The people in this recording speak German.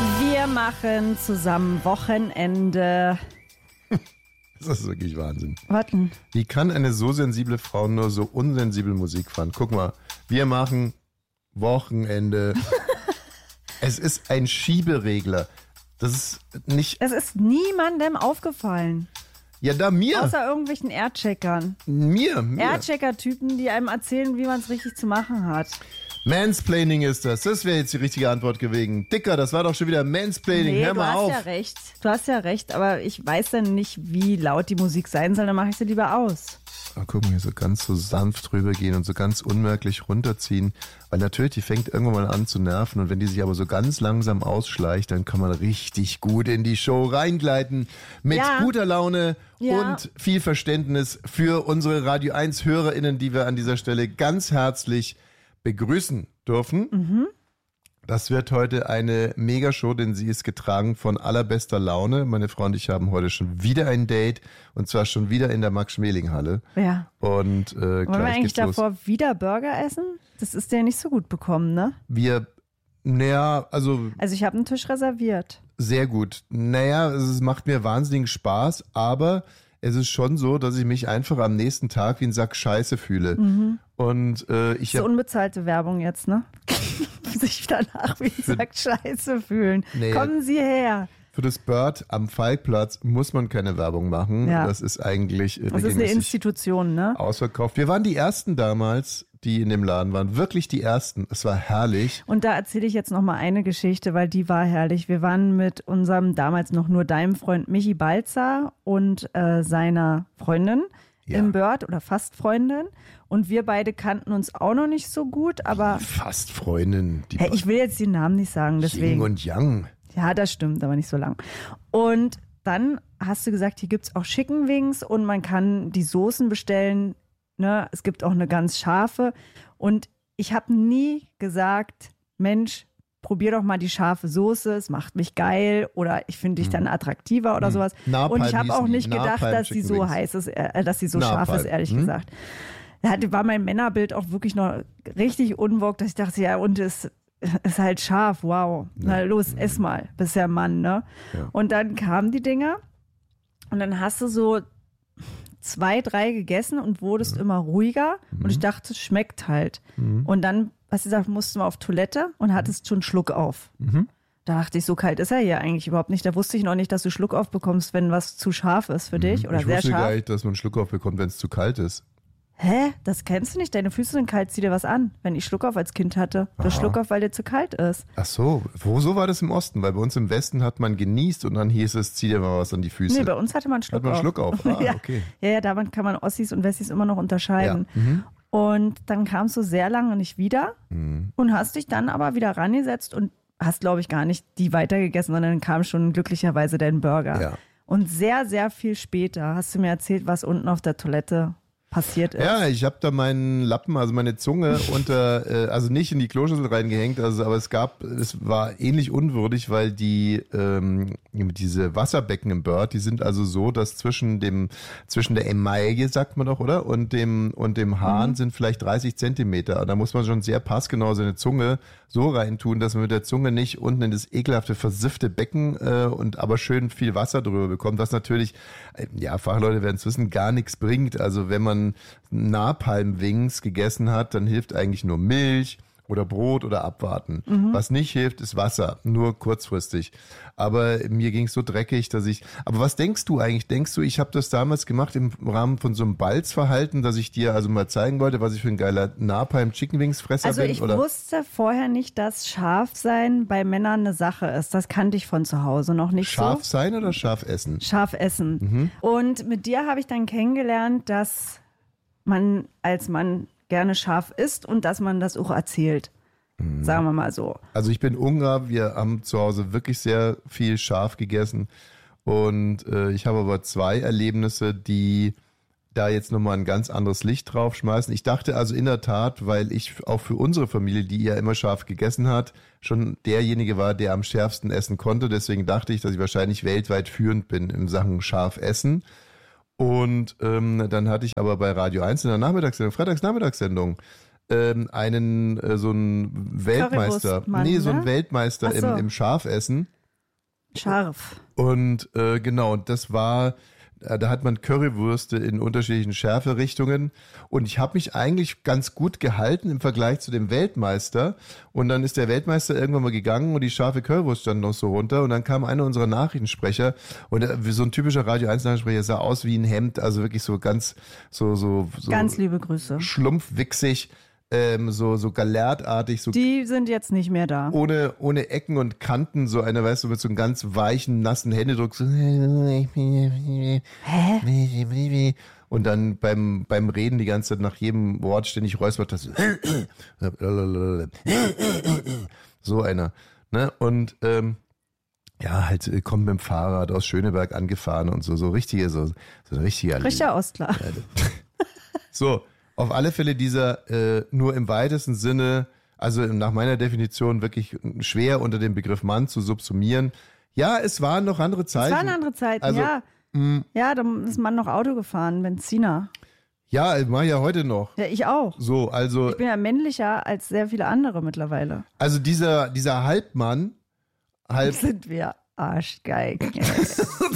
Wir machen zusammen Wochenende. Das ist wirklich Wahnsinn. Warten. Wie kann eine so sensible Frau nur so unsensibel Musik fahren? Guck mal, wir machen Wochenende. Es ist ein Schieberegler. Das ist nicht... Es ist niemandem aufgefallen. Ja, da mir. Außer irgendwelchen Aircheckern. Mir. Airchecker-Typen, die einem erzählen, wie man es richtig zu machen hat. Mansplaining ist das. Das wäre jetzt die richtige Antwort gewesen. Dicker, das war doch schon wieder Mansplaining. Nee, Hör mal auf. Du hast ja recht, aber ich weiß dann nicht, wie laut die Musik sein soll, dann mache ich sie lieber aus. Aber guck mal, hier so ganz so sanft rübergehen und so ganz unmerklich runterziehen. Weil natürlich, die fängt irgendwann mal an zu nerven. Und wenn die sich aber so ganz langsam ausschleicht, dann kann man richtig gut in die Show reingleiten. Mit guter Laune und viel Verständnis für unsere Radio 1 HörerInnen, die wir an dieser Stelle ganz herzlich begrüßen dürfen. Mhm. Das wird heute eine Megashow, denn sie ist getragen von allerbester Laune. Meine Frau und ich haben heute schon wieder ein Date und zwar schon wieder in der Max-Schmeling-Halle. Ja. Und wollen wir eigentlich davor wieder Burger essen? Das ist dir nicht so gut bekommen, ne? Also ich habe einen Tisch reserviert. Sehr gut. Es macht mir wahnsinnigen Spaß, aber es ist schon so, dass ich mich einfach am nächsten Tag wie ein Sack Scheiße fühle. Mhm. Und ich habe unbezahlte Werbung jetzt, ne? Sich danach wie ein Sack Scheiße fühlen. Nee, kommen Sie her. Für das Bird am Falkplatz muss man keine Werbung machen. Ja. Das ist eigentlich das ist eine Institution, ne? Ausverkauft. Wir waren die Ersten damals, die in dem Laden waren. Wirklich die Ersten. Es war herrlich. Und da erzähle ich jetzt noch mal eine Geschichte, weil die war herrlich. Wir waren mit unserem damals noch nur deinem Freund Michi Balzer und seiner Freundin im Bird oder fast Freundin. Und wir beide kannten uns auch noch nicht so gut, aber... Fast Freundin. Ich will jetzt den Namen nicht sagen, deswegen. Ying und Yang. Ja, das stimmt, aber nicht so lang. Und dann hast du gesagt, hier gibt es auch Chicken Wings und man kann die Soßen bestellen. Ne? Es gibt auch eine ganz scharfe. Und ich habe nie gesagt, Mensch, probier doch mal die scharfe Soße, es macht mich geil oder ich finde dich dann attraktiver oder sowas. Napalm, und ich habe auch nicht gedacht, dass sie so heiß ist, dass sie so scharf ist, ehrlich gesagt. Da war mein Männerbild auch wirklich noch richtig unwog, dass ich dachte, ja, und es ist halt scharf, wow. Na los, ess mal, bist ja Mann, ne? Ja. Und dann kamen die Dinger und dann hast du so 2, 3 gegessen und wurdest immer ruhiger und ich dachte, es schmeckt halt. Und dann, hast du gesagt, mussten wir auf Toilette und hattest schon Schluck auf. Da dachte ich, so kalt ist er hier eigentlich überhaupt nicht. Da wusste ich noch nicht, dass du Schluck auf bekommst, wenn was zu scharf ist für dich oder sehr scharf. Ich wusste gar nicht, dass man Schluck auf bekommt, wenn es zu kalt ist. Hä? Das kennst du nicht? Deine Füße sind kalt, zieh dir was an. Wenn ich Schluckauf als Kind hatte. Du hast Schluckauf, weil dir zu kalt ist. Ach so, so war das im Osten? Weil bei uns im Westen hat man genießt und dann hieß es, zieh dir mal was an die Füße. Nee, bei uns hatte man Schluckauf. Ah, okay. Ja, damit kann man Ossis und Wessis immer noch unterscheiden. Ja. Und dann kamst du sehr lange nicht wieder und hast dich dann aber wieder rangesetzt und hast, glaube ich, gar nicht die weitergegessen, sondern dann kam schon glücklicherweise dein Burger. Ja. Und sehr, sehr viel später hast du mir erzählt, was unten auf der Toilette passiert ist. Ja, ich habe da meinen Lappen, also meine Zunge also nicht in die Kloschüssel reingehängt, aber es war ähnlich unwürdig, weil diese Wasserbecken im Bird, die sind also so, dass zwischen der Emaille, sagt man doch, oder? Und dem Hahn sind vielleicht 30 Zentimeter. Da muss man schon sehr passgenau seine Zunge so reintun, dass man mit der Zunge nicht unten in das ekelhafte, versiffte Becken und aber schön viel Wasser drüber bekommt, was natürlich, Fachleute werden es wissen, gar nichts bringt. Also wenn man Napalm-Wings gegessen hat, dann hilft eigentlich nur Milch oder Brot oder abwarten. Was nicht hilft, ist Wasser, nur kurzfristig. Aber mir ging es so dreckig, aber was denkst du eigentlich? Denkst du, ich habe das damals gemacht im Rahmen von so einem Balzverhalten, dass ich dir also mal zeigen wollte, was ich für ein geiler Napalm-Chicken-Wings-Fresser bin? Also ich wusste vorher nicht, dass Scharfsein bei Männern eine Sache ist. Das kannte ich von zu Hause noch nicht Scharf so. sein oder scharf essen? Scharf essen. Und mit dir habe ich dann kennengelernt, dass man als Mann gerne scharf isst und dass man das auch erzählt. Sagen wir mal so. Also ich bin Ungar, wir haben zu Hause wirklich sehr viel scharf gegessen und ich habe aber 2 Erlebnisse, die da jetzt nochmal ein ganz anderes Licht drauf schmeißen. Ich dachte also in der Tat, weil ich auch für unsere Familie, die ja immer scharf gegessen hat, schon derjenige war, der am schärfsten essen konnte. Deswegen dachte ich, dass ich wahrscheinlich weltweit führend bin in Sachen scharf essen. Und dann hatte ich aber bei Radio 1 in der Freitagsnachmittagssendung, so einen Weltmeister, so ein Weltmeister im Scharfessen. Scharf. Und genau, das war, da hat man Currywürste in unterschiedlichen Schärferichtungen. Und ich habe mich eigentlich ganz gut gehalten im Vergleich zu dem Weltmeister. Und dann ist der Weltmeister irgendwann mal gegangen und die scharfe Currywurst stand noch so runter. Und dann kam einer unserer Nachrichtensprecher und so ein typischer Radio 1 Nachrichtensprecher sah aus wie ein Hemd, also wirklich so ganz so ganz liebe Grüße. Schlumpfwichsig. So galertartig. So die sind jetzt nicht mehr da. Ohne Ecken und Kanten, so einer, weißt du, mit so einem ganz weichen, nassen Händedruck. So. Hä? Und dann beim Reden die ganze Zeit nach jedem Wort ständig räuspert das. So einer. Ne? Und halt kommt mit dem Fahrrad aus Schöneberg angefahren und so richtige, so ein richtiger Ostler. So. Auf alle Fälle dieser nur im weitesten Sinne, also nach meiner Definition wirklich schwer unter dem Begriff Mann zu subsumieren. Ja, es waren noch andere Zeiten. Es waren andere Zeiten, also, ja. Ja, da ist man noch Auto gefahren, Benziner. Ja, ich mache ja heute noch. Ja, ich auch. So, also. Ich bin ja männlicher als sehr viele andere mittlerweile. Also dieser Halbmann. Sind wir Arschgeigen.